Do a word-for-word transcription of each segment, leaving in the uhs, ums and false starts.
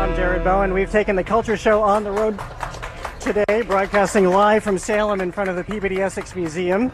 I'm Jared Bowen. We've taken the Culture Show on the road today, broadcasting live from Salem in front of the Peabody Essex Museum.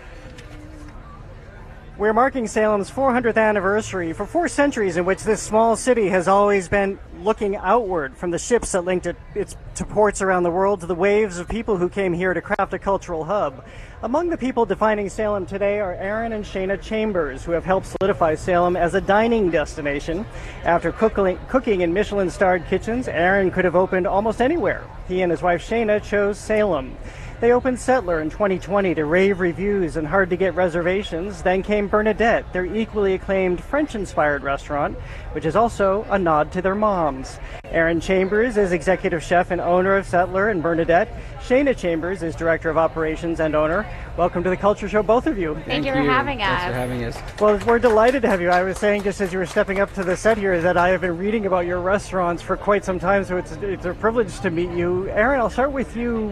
We're marking Salem's four hundredth anniversary for four centuries in which this small city has always been looking outward, from the ships that linked it, its to ports around the world to the waves of people who came here to craft a cultural hub. Among the people defining Salem today are Aaron and Shayna Chambers, who have helped solidify Salem as a dining destination. After cooking, cooking in Michelin-starred kitchens, Aaron could have opened almost anywhere. He and his wife Shayna chose Salem. They opened Settler in twenty twenty to rave reviews and hard-to-get reservations. Then came Bernadette, their equally acclaimed French-inspired restaurant, which is also a nod to their moms. Aaron Chambers is executive chef and owner of Settler and Bernadette. Shayna Chambers is director of operations and owner. Welcome to the Culture Show, both of you. Thank, Thank you for you. having us. Thanks for having us. Well, we're delighted to have you. I was saying just as you were stepping up to the set here that I have been reading about your restaurants for quite some time, so it's, it's a privilege to meet you. Aaron, I'll start with you.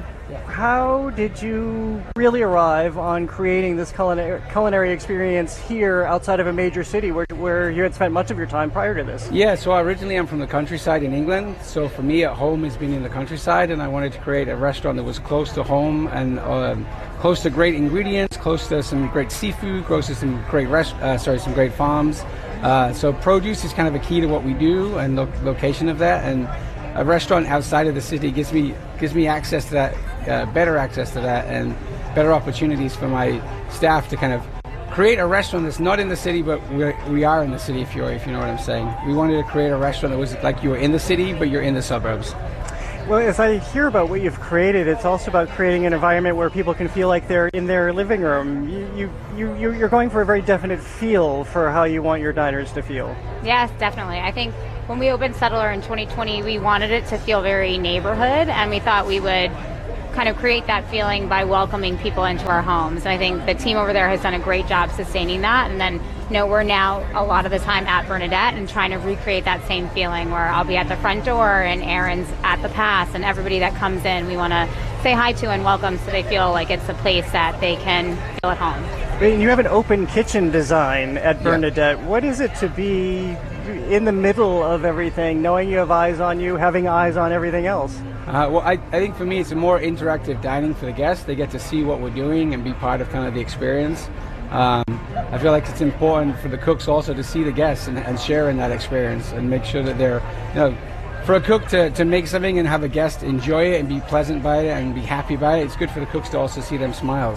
How did you really arrive on creating this culinary, culinary experience here outside of a major city where, where you had spent much of your time prior to this? Yeah, so originally I'm from the countryside in England. So for me, at home has been in the countryside, and I wanted to create a restaurant that was close to home and um, close to great ingredients, close to some great seafood, close to some great rest, uh, sorry, some great farms. Uh, so produce is kind of a key to what we do, and lo- location of that. And a restaurant outside of the city gives me gives me access to that, uh, better access to that, and better opportunities for my staff to kind of create a restaurant that's not in the city, but we're, we are in the city, if you if you know what I'm saying. We wanted to create a restaurant that was like you were in the city, but you're in the suburbs. Well, as I hear about what you've created, it's also about creating an environment where people can feel like they're in their living room. You, you, you, you're going for a very definite feel for how you want your diners to feel. Yes, definitely. I think when we opened Settler in twenty twenty, we wanted it to feel very neighborhood, and we thought we would kind of create that feeling by welcoming people into our homes. And I think the team over there has done a great job sustaining that. And then, you know, we're now a lot of the time at Bernadette and trying to recreate that same feeling where I'll be at the front door and Aaron's at the pass, and everybody that comes in, we want to say hi to and welcome so they feel like it's a place that they can feel at home. And you have an open kitchen design at Bernadette. Yeah. What is it to be in the middle of everything, knowing you have eyes on you, having eyes on everything else? Uh, well, I, I think for me it's a more interactive dining for the guests. They get to see what we're doing and be part of kind of the experience. Um, I feel like it's important for the cooks also to see the guests and, and share in that experience and make sure that they're, you know, for a cook to, to make something and have a guest enjoy it and be pleasant by it and be happy by it, it's good for the cooks to also see them smiles.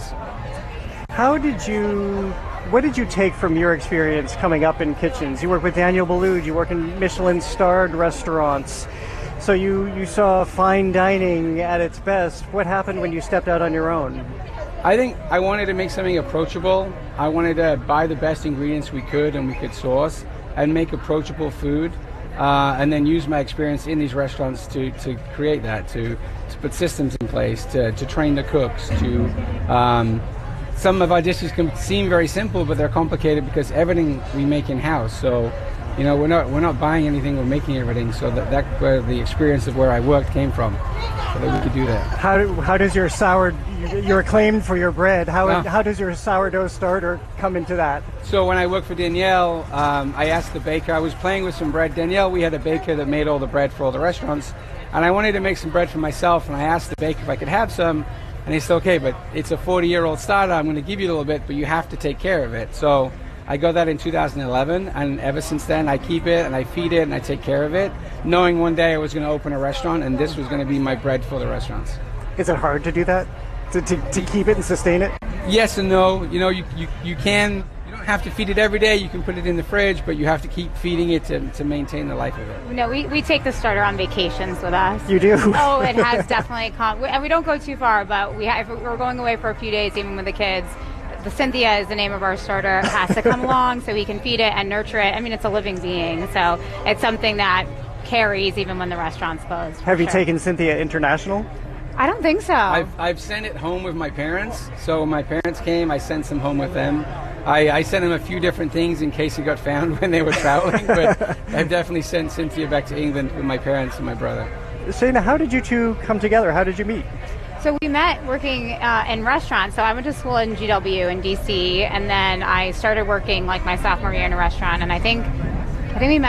How did you, what did you take from your experience coming up in kitchens? You work with Daniel Boulud, you work in Michelin-starred restaurants. So you, you saw fine dining at its best. What happened when you stepped out on your own? I think I wanted to make something approachable. I wanted to buy the best ingredients we could and we could source and make approachable food, uh, and then use my experience in these restaurants to, to create that, to, to put systems in place, to, to train the cooks, to... Um, some of our dishes can seem very simple, but they're complicated because everything we make in-house. So, you know, we're not we're not buying anything, we're making everything. So that that's where the experience of where I worked came from, so that we could do that. How do, how does your sour, you're acclaimed for your bread. How Yeah. how does your sourdough starter come into that? So when I worked for Danielle, um, I asked the baker. I was playing with some bread. Danielle, we had a baker that made all the bread for all the restaurants, and I wanted to make some bread for myself. And I asked the baker if I could have some. And he said, okay, but it's a forty-year-old starter. I'm going to give you a little bit, but you have to take care of it. So I got that in two thousand eleven, and ever since then, I keep it, and I feed it, and I take care of it, knowing one day I was going to open a restaurant, and this was going to be my bread for the restaurants. Is it hard to do that? To, to, to keep it and sustain it? Yes and no. You know, you, you, you can... You don't have to feed it every day. You can put it in the fridge, but you have to keep feeding it to, to maintain the life of it. No, we, we take the starter on vacations with us. You do? Oh, it has definitely come. And we don't go too far, but we have, if we're going away for a few days, even with the kids. The Cynthia is the name of our starter. It has to come along so we can feed it and nurture it. I mean, it's a living being, so it's something that carries even when the restaurant's closed. Have you sure. taken Cynthia international? I don't think so. I've, I've sent it home with my parents. So when my parents came, I sent some home with them. I, I sent them a few different things in case it got found when they were traveling, but I've definitely sent Cynthia back to England with my parents and my brother. Shayna, how did you two come together? How did you meet? So we met working uh, in restaurants. So I went to school in G W in D C, and then I started working like my sophomore year in a restaurant. And I think, I think we met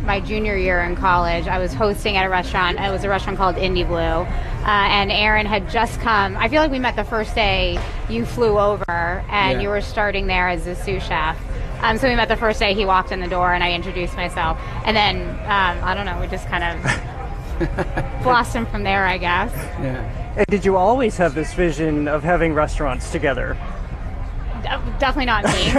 my junior year in college. I was hosting at a restaurant. It was a restaurant called Indie Blue. Uh, and Aaron had just come. I feel like we met the first day you flew over and Yeah. you were starting there as a sous chef. Um, so we met the first day. He walked in the door and I introduced myself. And then, um, I don't know, we just kind of blossomed from there, I guess. Yeah. And did you always have this vision of having restaurants together? Definitely not me.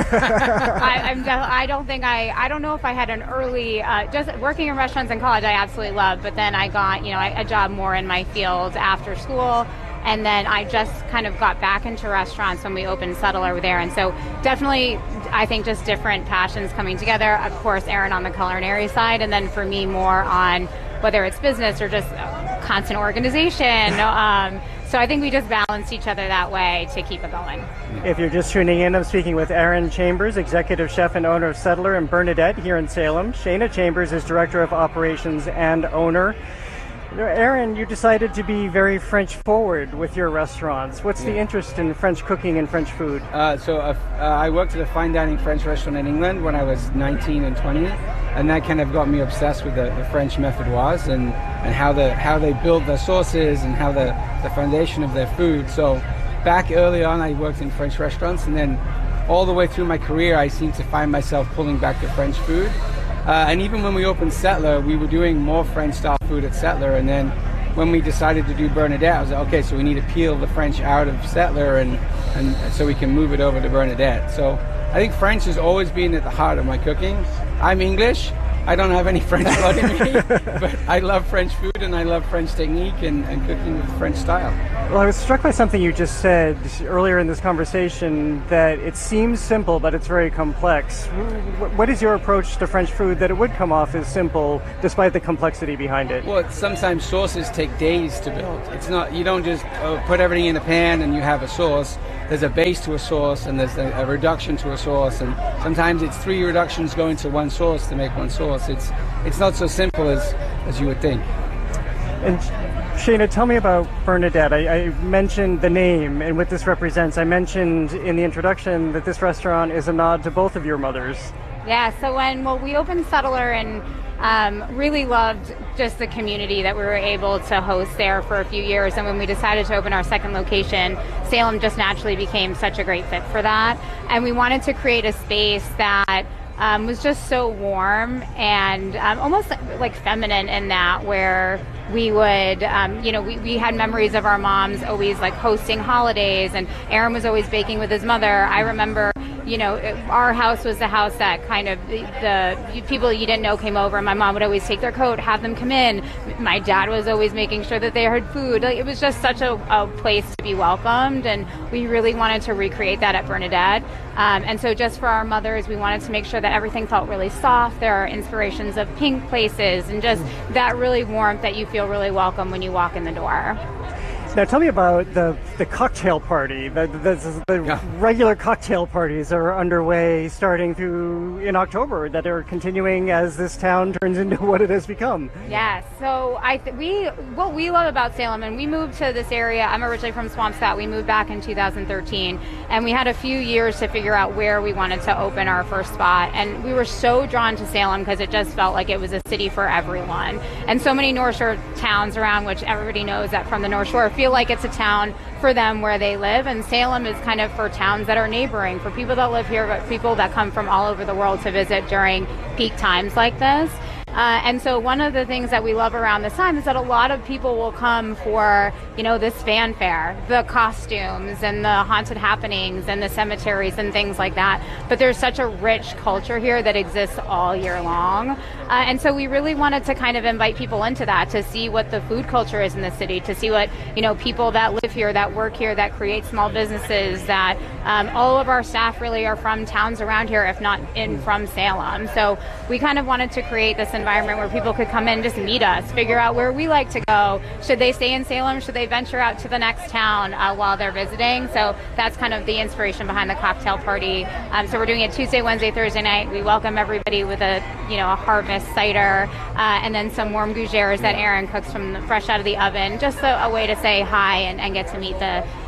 I, I'm de- I don't think I. I don't know if I had an early. Uh, just working in restaurants in college, I absolutely loved. But then I got, you know, a job more in my field after school, and then I just kind of got back into restaurants when we opened Settler there. And so definitely, I think just different passions coming together. Of course, Aaron on the culinary side, and then for me more on whether it's business or just constant organization. Um, So I think we just balance each other that way to keep it going. If you're just tuning in, I'm speaking with Aaron Chambers, executive chef and owner of Settler, and Bernadette here in Salem. Shayna Chambers is director of operations and owner. Aaron, you decided to be very French forward with your restaurants. What's the Yeah. interest in French cooking and French food? Uh, so uh, uh, I worked at a fine dining French restaurant in England when I was nineteen and twenty, and that kind of got me obsessed with the, the French method was and, and how the how they build their sauces and how the, the foundation of their food. So back early on, I worked in French restaurants, and then all the way through my career, I seemed to find myself pulling back to French food. Uh, and even when we opened Settler, we were doing more French-style food at Settler. And then when we decided to do Bernadette, I was like, okay, so we need to peel the French out of Settler and, and so we can move it over to Bernadette. So I think French has always been at the heart of my cooking. I'm English. I don't have any French blood in me, but I love French food and I love French technique and, and cooking with French style. Well, I was struck by something you just said earlier in this conversation, that it seems simple, but it's very complex. Wh- What is your approach to French food that it would come off as simple despite the complexity behind it? Well, sometimes sauces take days to build. It's not, you don't just uh, put everything in a pan and you have a sauce. There's a base to a sauce and there's a, a reduction to a sauce, and sometimes it's three reductions going to one sauce to make one sauce. It's it's not so simple as, as you would think. And Shayna, tell me about Bernadette. I, I mentioned the name and what this represents. I mentioned in the introduction that this restaurant is a nod to both of your mothers. Yeah, so when well we opened Settler and um, really loved just the community that we were able to host there for a few years, and when we decided to open our second location, Salem just naturally became such a great fit for that. And we wanted to create a space that um, was just so warm and um, almost like feminine in that, where we would, um, you know, we, we had memories of our moms always like hosting holidays, and Aaron was always baking with his mother. I remember, you know, it, our house was the house that kind of the, the people you didn't know came over. My mom would always take their coat, have them come in. My dad was always making sure that they had food. Like, it was just such a, a place to be welcomed, and we really wanted to recreate that at Bernadette. Um, and so just for our mothers, we wanted to make sure that everything felt really soft. There are inspirations of pink places and just that really warmth that you feel really welcome when you walk in the door. Now tell me about the, the cocktail party. The, the, the Yeah. regular cocktail parties are underway starting through in October, that are continuing as this town turns into what it has become. Yeah, so I th- we what we love about Salem, and we moved to this area. I'm originally from Swampscott. We moved back in two thousand thirteen, and we had a few years to figure out where we wanted to open our first spot. And we were so drawn to Salem because it just felt like it was a city for everyone. And so many North Shore towns around, which everybody knows that from the North Shore, feel like it's a town for them where they live. And Salem is kind of for towns that are neighboring, for people that live here, but people that come from all over the world to visit during peak times like this. Uh, and so one of the things that we love around this time is that a lot of people will come for, you know, this fanfare, the costumes and the haunted happenings and the cemeteries and things like that. But there's such a rich culture here that exists all year long. Uh, and so we really wanted to kind of invite people into that, to see what the food culture is in the city, to see what, you know, people that live here, that work here, that create small businesses, that um, all of our staff really are from towns around here, if not in from Salem. So we kind of wanted to create this environment where people could come in, just meet us, figure out where we like to go. Should they stay in Salem? Should they venture out to the next town uh, while they're visiting? So that's kind of the inspiration behind the cocktail party. Um, so we're doing it Tuesday, Wednesday, Thursday night. We welcome everybody with a, you know, a harvest cider uh, and then some warm gougères that Aaron cooks from the, fresh out of the oven. Just a, a way to say hi and, and get to meet the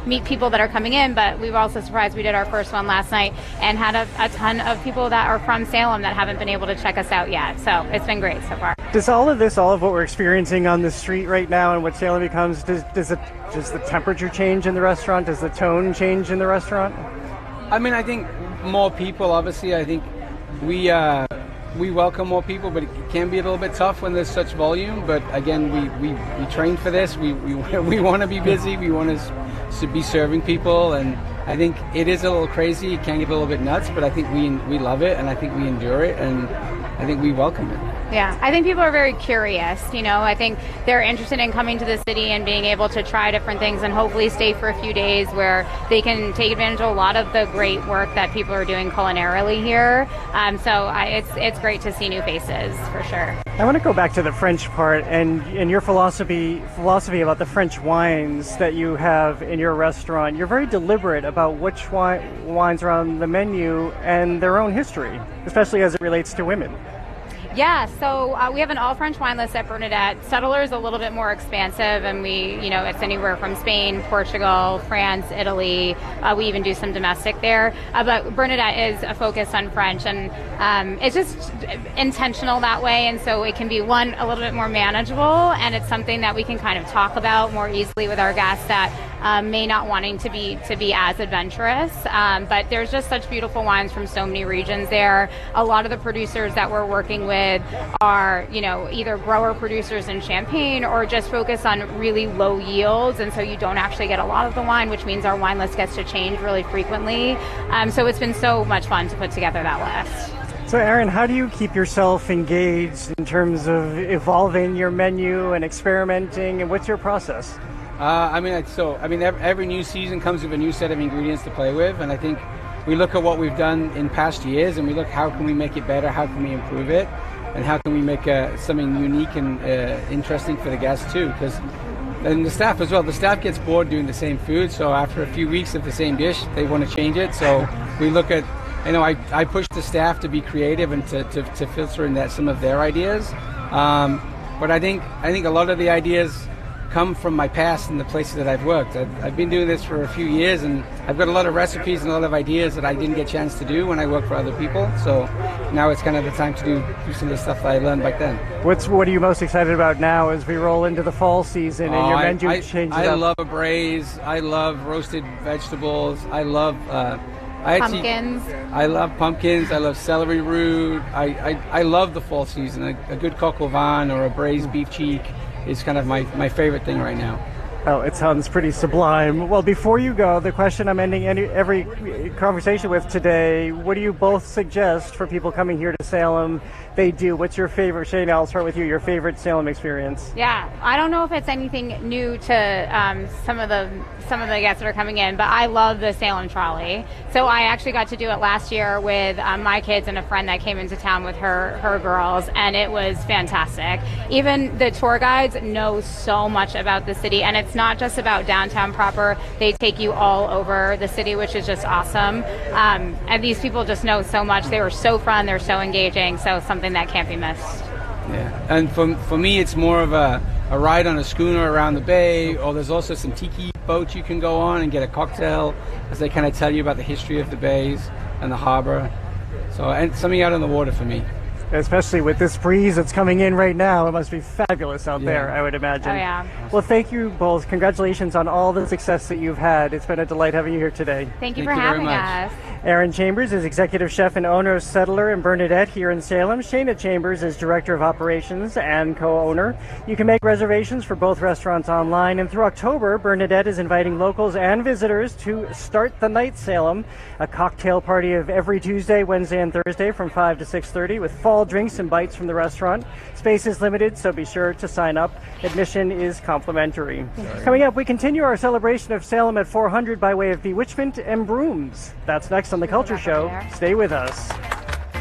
meet people that are coming in, but we were also surprised. We did our first one last night and had a, a ton of people that are from Salem that haven't been able to check us out yet. So it's been great so far. Does all of this, all of what we're experiencing on the street right now and what Salem becomes, does, does, it, does the temperature change in the restaurant? Does the tone change in the restaurant? I mean, I think more people, obviously. I think we uh, we welcome more people, but it can be a little bit tough when there's such volume. But again, we, we, we train for this. We we, we want to be busy. We want to be serving people. And I think it is a little crazy. It can get a little bit nuts, but I think we we love it, and I think we endure it, and I think we welcome it. Yeah, I think people are very curious, you know. I think they're interested in coming to the city and being able to try different things and hopefully stay for a few days where they can take advantage of a lot of the great work that people are doing culinarily here. Um, so I, it's it's great to see new faces, for sure. I want to go back to the French part and, and your philosophy philosophy about the French wines that you have in your restaurant. You're very deliberate about which wi- wines are on the menu and their own history, especially as it relates to women. Yeah, so uh, we have an all French wine list at Bernadette. Settler is a little bit more expansive, and we, you know, it's anywhere from Spain, Portugal, France, Italy. Uh, we even do some domestic there. Uh, but Bernadette is a focus on French, and um, it's just intentional that way. And so it can be, one, a little bit more manageable, and it's something that we can kind of talk about more easily with our guests that um, may not wanting to be to be as adventurous. Um, but there's just such beautiful wines from so many regions there. A lot of the producers that we're working with are, you know, either grower producers in Champagne or just focus on really low yields, and so you don't actually get a lot of the wine, which means our wine list gets to change really frequently. Um, so it's been so much fun to put together that list. So Aaron, how do you keep yourself engaged in terms of evolving your menu and experimenting, and what's your process? Uh, I mean, so I mean, every new season comes with a new set of ingredients to play with, and I think we look at what we've done in past years, and we look how can we make it better, how can we improve it, and how can we make uh, something unique and uh, interesting for the guests too, because and the staff as well. The staff gets bored doing the same food, so after a few weeks of the same dish, they want to change it. So we look at, you know, I, I push the staff to be creative and to, to, to filter in that some of their ideas. Um, but I think I think a lot of the ideas come from my past and the places that I've worked. I've, I've been doing this for a few years, and I've got a lot of recipes and a lot of ideas that I didn't get a chance to do when I worked for other people. So now it's kind of the time to do, do some of the stuff that I learned back then. What's what are you most excited about now as we roll into the fall season and oh, your menu I, I, changes I up? love a braise. I love roasted vegetables. I love uh, I pumpkins. Actually, I love pumpkins. I love celery root. I, I, I love the fall season. A, a good coq au vin or a braised beef cheek is kind of my, my favorite thing right now. Oh, it sounds pretty sublime. Well, before you go, the question I'm ending any, every conversation with today, what do you both suggest for people coming here to Salem they do? What's your favorite, Shane, I'll start with you, your favorite Salem experience? Yeah, I don't know if it's anything new to um, some of the some of the guests that are coming in, but I love the Salem Trolley. So I actually got to do it last year with um, my kids and a friend that came into town with her, her girls, and it was fantastic. Even the tour guides know so much about the city, and it's not just about downtown proper. They take you all over the city, which is just awesome. Um, and these people just know so much. They were so fun. They're so engaging. So something that can't be missed. Yeah, and for, for me, it's more of a, a ride on a schooner around the bay, or there's also some tiki boats you can go on and get a cocktail as they kind of tell you about the history of the bays and the harbor. So, and something out on the water for me. Especially with this breeze that's coming in right now, it must be fabulous out yeah. there, I would imagine. Oh, yeah. Well, thank you both. Congratulations on all the success that you've had. It's been a delight having you here today. Thank you Thank for you having very us. Aaron Chambers is Executive Chef and owner of Settler and Bernadette here in Salem. Shayna Chambers is Director of Operations and co-owner. You can make reservations for both restaurants online, and through October, Bernadette is inviting locals and visitors to Start the Night Salem, a cocktail party of every Tuesday, Wednesday, and Thursday from five to six thirty with fall drinks and bites from the restaurant. Space is limited, so be sure to sign up. Admission is complimentary. Sorry. Coming up, we continue our celebration of Salem at four hundred by way of Bewitchment and Brooms. That's next on The Culture Show. Stay with us.